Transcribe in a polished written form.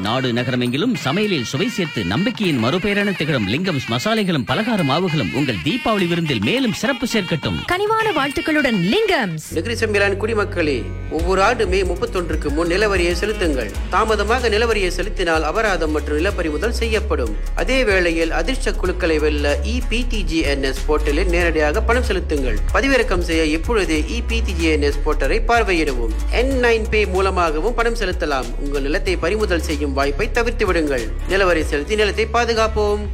நாடு நகரமெங்கிலும் சமையலில் சுவை சேர்த்து நம்பிக்கையின் மறுபெயரென திகழும் லிங்கம்ஸ் மசாலைகளும் பலகார மாவுகளும் உங்கள் தீபாவளி விருந்தில் மேலும் சிறப்பு சேர்க்கட்டும். கனிவான வாழ்த்துக்களுடன் லிங்கம்ஸ். நெகிரி செம்பிலான் குடிமக்களே, ஒவ்வொரு ஆண்டு மே 31க்கு முன் நிலவரியை செலுத்துங்கள். தாமதமாக நிலவரியை செலுத்தினால் அபராதம் மற்றும் நிலப்பறிமுதல் செய்யப்படும். அதே வேளையில் அதிர்ஷ்ட குழுக்களை வெல்ல EPTGNS போர்ட்டலில் நேரடியாக பணம் செலுத்துங்கள். பதிவிறக்கம் செய்ய இப்பொழுதே EPTGNS போர்ட்டலை பார்வையிடவும். N9Pay மூலமாகவும் பணம் செலுத்தலாம். உங்கள் நிலத்தை பறிமுதல் செய்யும் வாய்ப்பை தவிர்த்து விடுங்கள். நிலவரி செலுத்தி நிலத்தை பாதுகாப்போம்.